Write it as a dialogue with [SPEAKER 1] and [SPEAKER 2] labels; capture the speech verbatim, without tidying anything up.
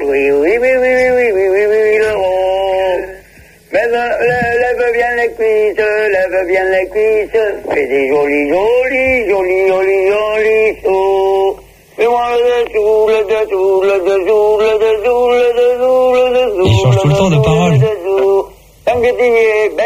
[SPEAKER 1] oui, oui, oui, oui, oui, oui, oui, oui, oui, Laurent. Mais lève bien les cuisses, lève bien les cuisses, fais des jolis, jolis, jolis, jolis, jolis sauts. Fais-moi le dessous, le dessous, le dessous, le dessous, le dessous, le dessous.
[SPEAKER 2] Il change tout le temps de parole.
[SPEAKER 1] Tant que tu y es,